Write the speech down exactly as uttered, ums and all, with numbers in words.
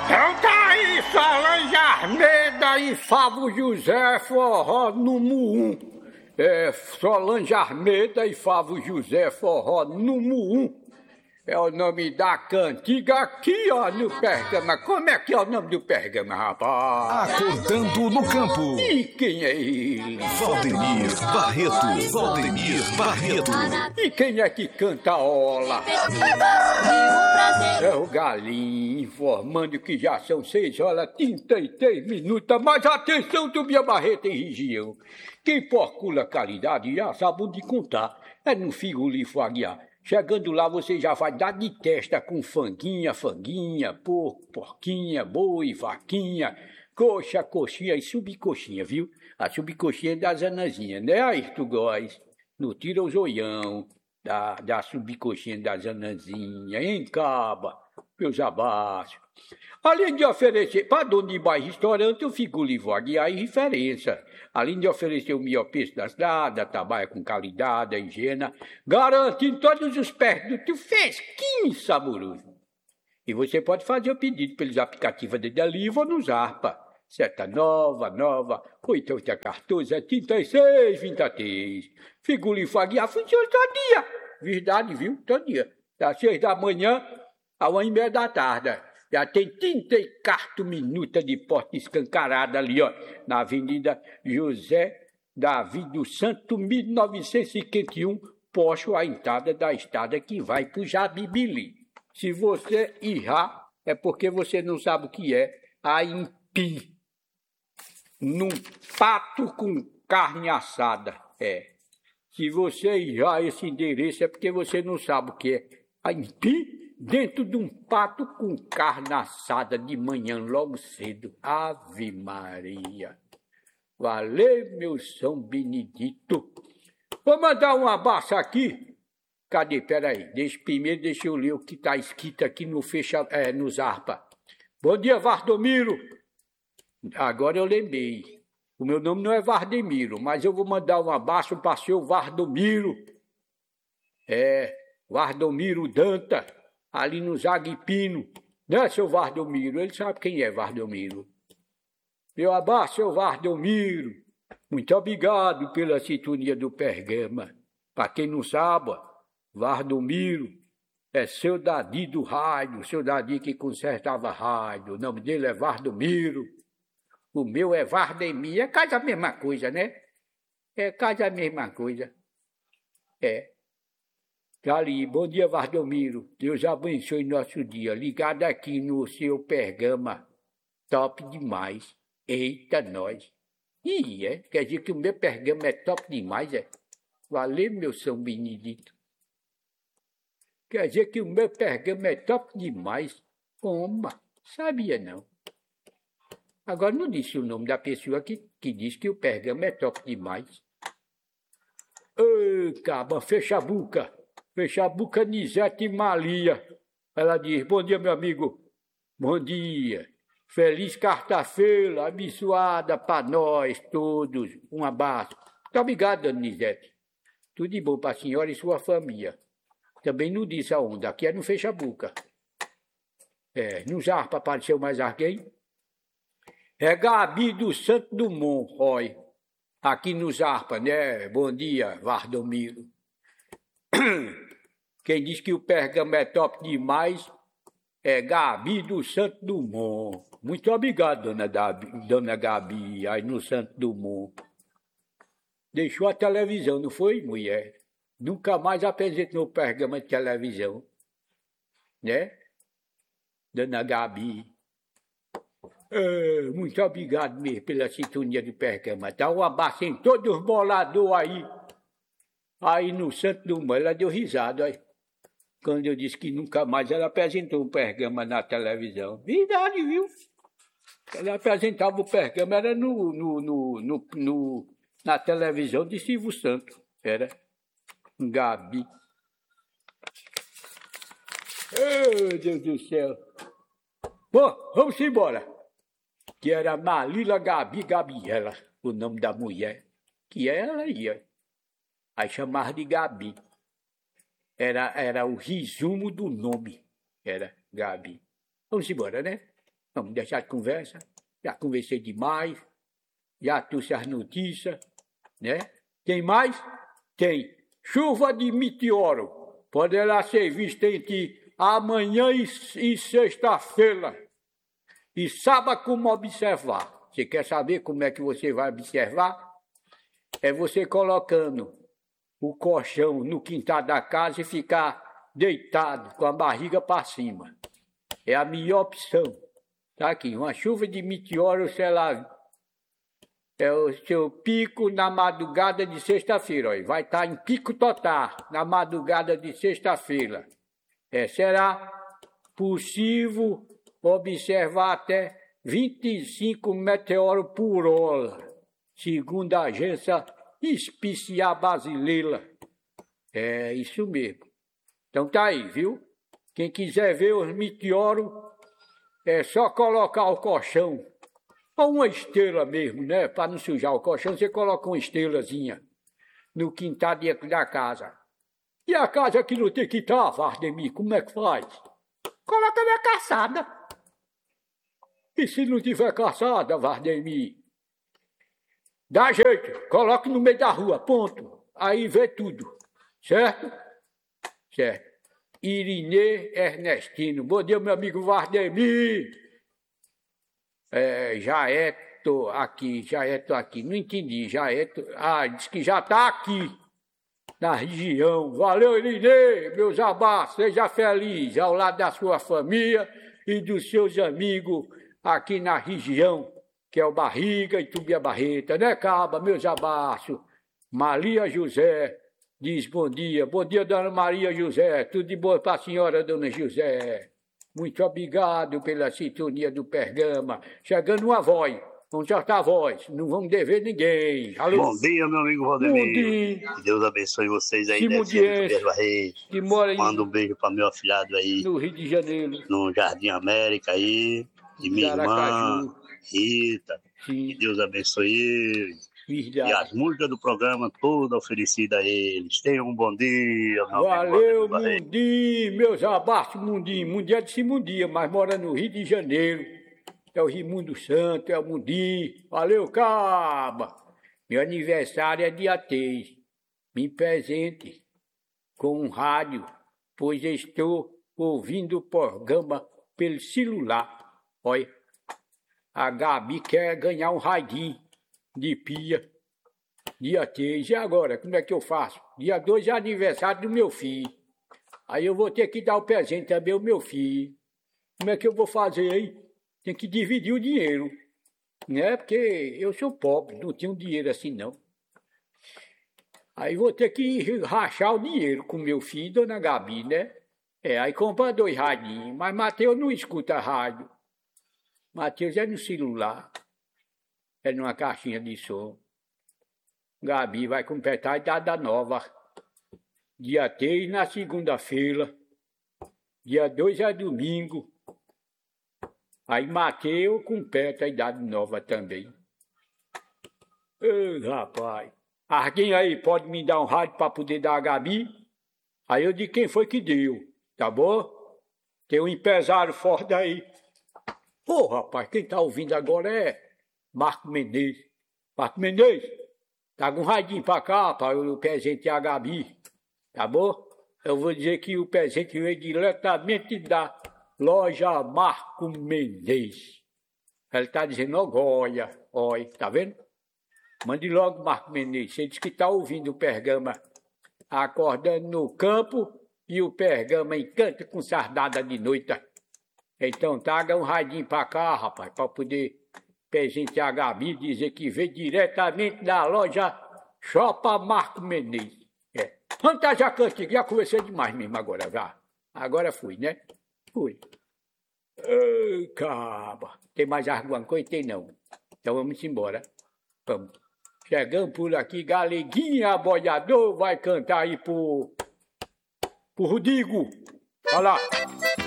Então tá aí, Solange Armeda e Fábio José, forró número um. É, Solange Armeda e Fábio José, forró número um. É o nome da cantiga aqui, ó, no Pergama. Como é que é o nome do Pergama, rapaz? Acordando no campo. E quem é ele? Valdemir Barreto. Valdemir Barreto. E quem é que canta a ola? É o Galinho, informando que já são seis horas e trinta e três minutos. Mas atenção, Tubia Barreto e região. Quem procura a qualidade já sabe onde contar. É no Frigorífico Aguiar. Chegando lá, você já vai dar de testa com fanguinha, fanguinha, porco, porquinha, boi, vaquinha, coxa, coxinha e subcoxinha, viu? A subcoxinha é das anazinhas, né, Ayrton Góes? Não tira o zoião da, da subcoxinha das anazinhas, hein, caba? Meus abaixos. Além de oferecer, para dono de bairro restaurante, eu fico livre Aguiar e referência. Além de oferecer o melhor preço da cidade, trabalha com qualidade, higiene, garantindo todos os pertos, fresquinho e saboroso. E você pode fazer o pedido pelos aplicativos de delivery ou no Zarpa. Seta nova, nova, oito oito um quatro, trinta e seis, vinte e três. Fico livre Aguiar funciona todo dia. Verdade, viu? Todo dia. Das seis da manhã a uma e meia da tarde. Já tem trinta e quatro minutos de porta escancarada ali, ó, na Avenida José Davi do Santo, mil novecentos e cinquenta e um, posto a entrada da estrada que vai para o Jabibili. Se você errar, é porque você não sabe o que é aipim. Num pato com carne assada, é. Se você errar esse endereço, é porque você não sabe o que é aipim. Dentro de um pato com carne assada de manhã, logo cedo. Ave Maria. Valeu, meu São Benedito. Vou mandar um abraço aqui. Cadê? Peraí. Deixa, primeiro deixa eu ler o que está escrito aqui no, fecha, é, no Zarpa. Bom dia, Vardomiro. Agora eu lembrei. O meu nome não é Vardemiro, mas eu vou mandar um abraço para o seu Vardomiro. É, Vardomiro Danta. Ali no Zaguipino, né, seu Vardomiro? Ele sabe quem é Vardomiro. Meu abraço, seu Vardomiro. Muito obrigado pela sintonia do Pergama. Para quem não sabe, Vardomiro é seu Dadi do rádio, seu Dadi que consertava rádio. O nome dele é Vardomiro. O meu é Vardemir. É quase a mesma coisa, né? É quase a mesma coisa. É. Ali, bom dia, Vardomiro. Deus abençoe nosso dia. Ligado aqui no seu Pergama. Top demais. Eita, nós. Ih, é? Quer dizer que o meu Pergama é top demais, é? Valeu, meu São Benedito. Quer dizer que o meu Pergama é top demais. Oma, sabia não. Agora não disse o nome da pessoa que, que diz que o Pergama é top demais. Ô, caba, fecha a boca. Fecha a boca, Nizete Malia. Ela diz, bom dia, meu amigo. Bom dia. Feliz quarta-feira, abençoada para nós todos. Um abraço. Muito obrigado, dona Nizete. Tudo de bom para a senhora e sua família. Também não disse aonde. Aqui é no Fecha a Boca. É, no Zarpa apareceu mais alguém? É Gabi do Santo Dumont, Roy. Aqui no Zarpa, né? Bom dia, Vardomiro. Quem diz que o Pergama é top demais é Gabi do Santo Dumont. Muito obrigado, dona, Dabi, dona Gabi, aí no Santo Dumont. Deixou a televisão, não foi, mulher? Nunca mais apresentou o Pergama de televisão. Né? Dona Gabi. É, muito obrigado mesmo pela sintonia do Pergama. Dá um abraço em todos os boladores aí. Aí no Santo Dumont, ela deu risada, aí. Quando eu disse que nunca mais ela apresentou o Pergama na televisão. Verdade, viu? Ela apresentava o Pergama, era no, no, no, no, no, na televisão de Silvio Santos. Era Gabi. Oh, Deus do céu. Bom, vamos embora. Que era Malila Gabi Gabriela, o nome da mulher. Que ela ia. Aí chamava de Gabi. Era, era o resumo do nome. Era Gabi. Vamos embora, né? Vamos deixar de conversa. Já conversei demais. Já trouxe as notícias, né? Tem mais? Tem. Chuva de meteoro. Poderá ser vista entre amanhã e, e sexta-feira. E saiba como observar. Você quer saber como é que você vai observar? É você colocando o colchão no quintal da casa e ficar deitado com a barriga para cima. É a melhor opção. Tá aqui, uma chuva de meteoro, sei lá, é o seu pico na madrugada de sexta-feira. Vai estar em pico total na madrugada de sexta-feira. É, será possível observar até vinte e cinco meteoros por hora, segundo a agência especial brasileira. É isso mesmo. Então tá aí, viu? Quem quiser ver os meteoros, é só colocar o colchão, ou uma estrela mesmo, né? Para não sujar o colchão, você coloca uma estrelazinha no quintal da casa. E a casa que não tem quintal, Vardemir, como é que faz? Coloca na calçada. E se não tiver calçada, Vardemir? Dá jeito, coloque no meio da rua, ponto. Aí vê tudo, certo? Certo. Irinê Ernestino. Bom dia, meu amigo Vardemir. É, já é, tô aqui, já é, tô aqui. Não entendi, já é, tô... Ah, disse que já tá aqui, na região. Valeu, Irinê, meus abraços. Seja feliz ao lado da sua família e dos seus amigos aqui na região, que é o Barriga e Tubia Barreta, né, Caba? Meus abraços. Maria José diz bom dia. Bom dia, dona Maria José. Tudo de bom para a senhora, dona José. Muito obrigado pela sintonia do Pergama. Chegando uma voz. Vamos soltar a voz. Não vamos dever ninguém. Alô? Bom dia, meu amigo Valdemir. Bom dia. Que Deus abençoe vocês aí. Que mora aí. Manda um beijo para meu afilhado aí. No Rio de Janeiro. No Jardim América aí. E minha irmã, Rita. Sim. Que Deus abençoe eles. Verdade. E as músicas do programa todas oferecidas a eles. Tenham um bom dia. Meu Valeu, Mundim, meus abraços, Mundim. Mundim é de Simundia, mas mora no Rio de Janeiro. É o Rimundo Santo, é o Mundim. Valeu, Caba. Meu aniversário é dia três. Me presente com um rádio, pois estou ouvindo o programa pelo celular. Olha, a Gabi quer ganhar um radinho de pia, dia três. E agora, como é que eu faço? Dia dois é aniversário do meu filho. Aí eu vou ter que dar o presente também ao meu filho. Como é que eu vou fazer aí? Tem que dividir o dinheiro, né? Porque eu sou pobre, não tenho dinheiro assim não. Aí vou ter que rachar o dinheiro com meu filho e dona Gabi, né? É, aí compra dois radinhos. Mas Mateus não escuta rádio. Mateus é no celular. É numa caixinha de som. Gabi vai completar a idade nova. Dia três na segunda-feira. Dia dois é domingo. Aí Mateus completa a idade nova também. Ei, rapaz. Alguém aí pode me dar um rádio para poder dar a Gabi? Aí eu digo quem foi que deu, tá bom? Tem um empresário forte aí. Ô, rapaz, quem tá ouvindo agora é Marco Menezes. Marco Menezes, traga um radinho pra cá para eu presentear a Gabi, tá bom? Eu vou dizer que o presente veio diretamente da loja Marco Menezes. Ela tá dizendo, ó, Goia, olha, tá vendo? Mande logo, Marco Menezes. Você disse que tá ouvindo o Pergama acordando no campo e o Pergama encanta com sardada de noite. Então traga um radinho pra cá, rapaz, pra poder presentear a Gabi, dizer que veio diretamente da loja Shopping Marco Menezes. É. Vamos tá já cantigo, já conversei demais mesmo agora, já. Agora fui, né? Fui. Ei, caba. Tem mais alguma coisa? Tem não. Então vamos embora. Vamos. Chegando por aqui, Galeguinha Boiador vai cantar aí pro, pro Rodrigo. Olha lá.